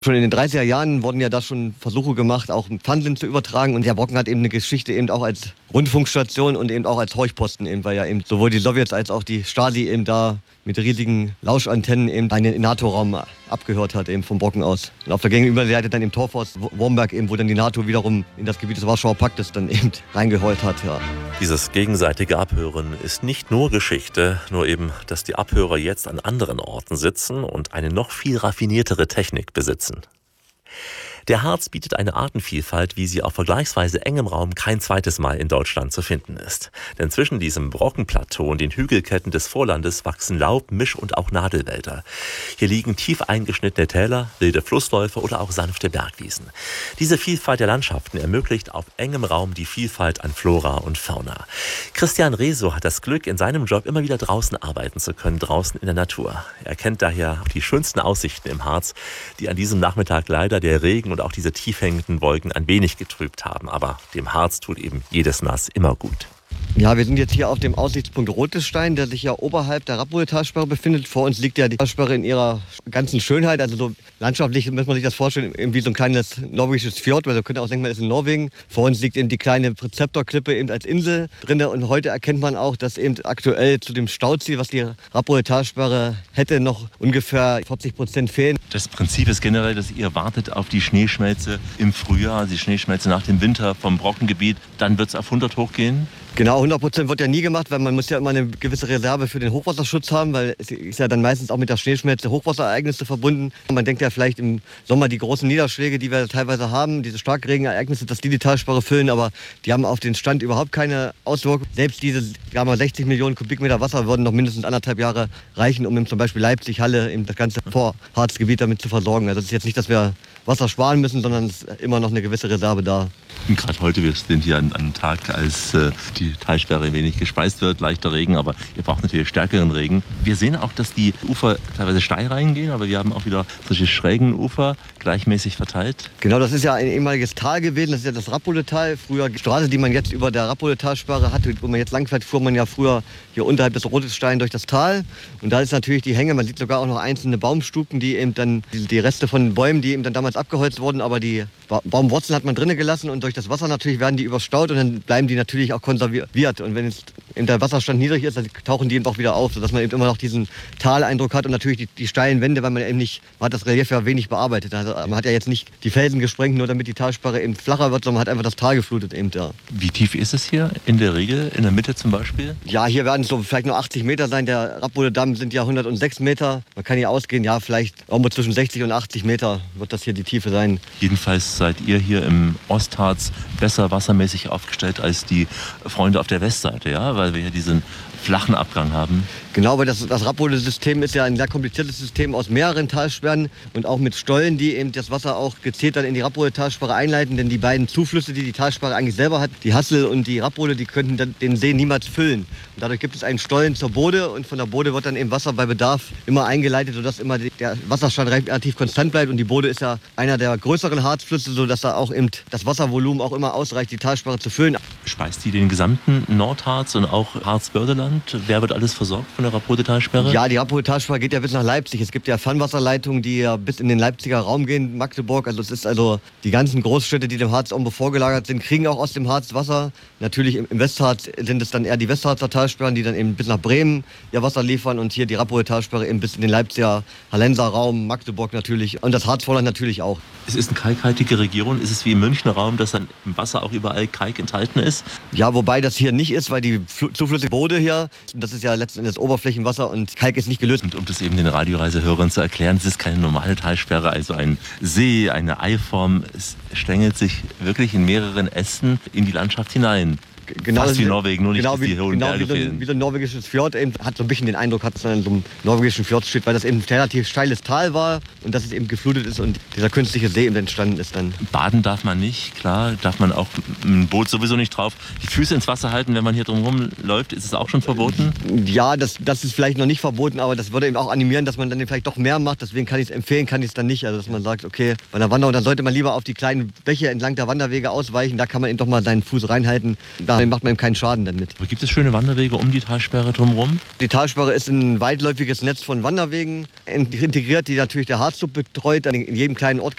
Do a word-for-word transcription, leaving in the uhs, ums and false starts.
Schon in den dreißiger Jahren wurden ja da schon Versuche gemacht, auch Fernsehen zu übertragen. Und der Brocken hat eben eine Geschichte eben auch als Rundfunkstation und eben auch als Horchposten, eben, weil ja eben sowohl die Sowjets als auch die Stasi eben da mit riesigen Lauschantennen eben einen NATO-Raum abgehört hat, eben vom Brocken aus. Und auf der Gegenüberseite dann im Torforst Wormberg eben, wo dann die NATO wiederum in das Gebiet des Warschauer Paktes dann eben reingeheult hat, ja. Dieses gegenseitige Abhören ist nicht nur Geschichte, nur eben, dass die Abhörer jetzt an anderen Orten sitzen und eine noch viel raffiniertere Technik besitzen. Der Harz bietet eine Artenvielfalt, wie sie auf vergleichsweise engem Raum kein zweites Mal in Deutschland zu finden ist. Denn zwischen diesem Brockenplateau und den Hügelketten des Vorlandes wachsen Laub-, Misch- und auch Nadelwälder. Hier liegen tief eingeschnittene Täler, wilde Flussläufe oder auch sanfte Bergwiesen. Diese Vielfalt der Landschaften ermöglicht auf engem Raum die Vielfalt an Flora und Fauna. Christian Reso hat das Glück, in seinem Job immer wieder draußen arbeiten zu können, draußen in der Natur. Er kennt daher die schönsten Aussichten im Harz, die an diesem Nachmittag leider der Regen und auch diese tief hängenden Wolken ein wenig getrübt haben. Aber dem Harz tut eben jedes Nass immer gut. Ja, wir sind jetzt hier auf dem Aussichtspunkt Rotestein, der sich ja oberhalb der Rappole-Talsperre befindet. Vor uns liegt ja die Talsperre in ihrer ganzen Schönheit. Also so landschaftlich muss man sich das vorstellen, wie so ein kleines norwegisches Fjord, weil man könnte auch denken, man ist in Norwegen. Vor uns liegt eben die kleine Präzeptorklippe eben als Insel drin. Und heute erkennt man auch, dass eben aktuell zu dem Stauziel, was die Rappole-Talsperre hätte, noch ungefähr vierzig Prozent fehlen. Das Prinzip ist generell, dass ihr wartet auf die Schneeschmelze im Frühjahr, die Schneeschmelze nach dem Winter vom Brockengebiet. Dann wird es auf hundert hochgehen. Genau, hundert Prozent wird ja nie gemacht, weil man muss ja immer eine gewisse Reserve für den Hochwasserschutz haben, weil es ist ja dann meistens auch mit der Schneeschmelze Hochwasserereignisse verbunden. Man denkt ja vielleicht im Sommer die großen Niederschläge, die wir teilweise haben, diese Starkregenereignisse, dass die die Talsperre füllen, aber die haben auf den Stand überhaupt keine Auswirkung. Selbst diese ja, mal sechzig Millionen Kubikmeter Wasser würden noch mindestens anderthalb Jahre reichen, um zum Beispiel Leipzig, Halle, eben das ganze Vorharzgebiet damit zu versorgen. Also es ist jetzt nicht, dass wir Wasser sparen müssen, sondern es ist immer noch eine gewisse Reserve da. Und gerade heute, wir sind hier an einem Tag, als äh, die Talsperre wenig gespeist wird, leichter Regen, aber ihr braucht natürlich stärkeren Regen. Wir sehen auch, dass die Ufer teilweise steil reingehen, aber wir haben auch wieder solche schrägen Ufer gleichmäßig verteilt. Genau, das ist ja ein ehemaliges Tal gewesen, das ist ja das Rappole-Tal. Früher die Straße, die man jetzt über der Rappole-Talsperre hat, wo man jetzt langfährt, fuhr man ja früher hier unterhalb des Rotestein durch das Tal. Und da ist natürlich die Hänge, man sieht sogar auch noch einzelne Baumstuken, die eben dann, die, die Reste von Bäumen, die eben dann damals abgeholzt wurden, aber die ba Baumwurzeln hat man drinnen gelassen und durch das Wasser natürlich werden die überstaut und dann bleiben die natürlich auch konserviert. Und wenn jetzt eben der Wasserstand niedrig ist, dann tauchen die eben auch wieder auf, sodass man eben immer noch diesen Taleindruck hat und natürlich die, die steilen Wände, weil man eben nicht, man hat das Relief ja wenig bearbeitet. Also man hat ja jetzt nicht die Felsen gesprengt, nur damit die Talsperre eben flacher wird, sondern man hat einfach das Tal geflutet eben da. Wie tief ist es hier in der Regel, in der Mitte zum Beispiel? Ja, hier werden es so vielleicht nur achtzig Meter sein. Der Rappole-Damm sind ja hundertsechs Meter. Man kann hier ausgehen, ja, vielleicht irgendwo zwischen sechzig und achtzig Meter wird das hier die Tiefe sein. Jedenfalls seid ihr hier im Ostharz besser wassermäßig aufgestellt als die Freunde auf der Westseite, ja, weil wir hier diesen flachen Abgang haben. Genau, weil das, das Rappole-System ist ja ein sehr kompliziertes System aus mehreren Talsperren und auch mit Stollen, die eben das Wasser auch gezielt dann in die Rappole-Talsperre einleiten. Denn die beiden Zuflüsse, die die Talsperre eigentlich selber hat, die Hassel und die Rappole, die könnten dann den See niemals füllen. Und dadurch gibt es einen Stollen zur Bode und von der Bode wird dann eben Wasser bei Bedarf immer eingeleitet, sodass immer der Wasserstand relativ konstant bleibt. Und die Bode ist ja einer der größeren Harzflüsse, sodass da auch eben das Wasservolumen auch immer ausreicht, die Talsperre zu füllen. Speist die den gesamten Nordharz und auch Harzbördeland? Wer wird alles versorgt von der Rappole-Talsperre? Ja, die Rappole-Talsperre geht ja bis nach Leipzig. Es gibt ja Fernwasserleitungen, die ja bis in den Leipziger Raum gehen, Magdeburg. Also es ist also die ganzen Großstädte, die dem Harz irgendwo vorgelagert sind, kriegen auch aus dem Harz Wasser. Natürlich im Westharz sind es dann eher die Westharzer Talsperren, die dann eben bis nach Bremen ihr Wasser liefern und hier die Rappole-Talsperre eben bis in den Leipziger Hallenser Raum, Magdeburg natürlich und das Harzvorland natürlich auch. Es ist eine kalkhaltige Region. Ist es wie im Münchner Raum, dass dann im Wasser auch überall Kalk enthalten ist? Ja, wobei das hier nicht ist, weil die Zuflüsse Bode hier, das ist ja letzten Endes Oberflächenwasser und Kalk ist nicht gelöst. Und um das eben den Radioreisehörern zu erklären, es ist keine normale Talsperre, also ein See, eine Eiform. Es stängelt sich wirklich in mehreren Ästen in die Landschaft hinein. Genau, fast wie Norwegen, nur nicht, genau dass die hohen genau Berge wie so, fehlen. Wie so ein norwegisches Fjord eben, hat so ein bisschen den Eindruck, hat es in so einem norwegischen Fjord steht, weil das eben ein relativ steiles Tal war und dass es eben geflutet ist und dieser künstliche See eben entstanden ist dann. Baden darf man nicht, klar, darf man auch ein Boot sowieso nicht drauf. Die Füße ins Wasser halten, wenn man hier drumherum läuft, ist es auch schon verboten? Ja, das, das ist vielleicht noch nicht verboten, aber das würde eben auch animieren, dass man dann vielleicht doch mehr macht. Deswegen kann ich es empfehlen, kann ich es dann nicht. Also dass man sagt, okay, bei einer Wanderung, dann sollte man lieber auf die kleinen Bäche entlang der Wanderwege ausweichen. Da kann man eben doch mal seinen Fuß reinhalten. Da dann macht man ihm keinen Schaden damit. Aber gibt es schöne Wanderwege um die Talsperre drumherum? Die Talsperre ist ein weitläufiges Netz von Wanderwegen integriert, die natürlich der Harzclub betreut. In jedem kleinen Ort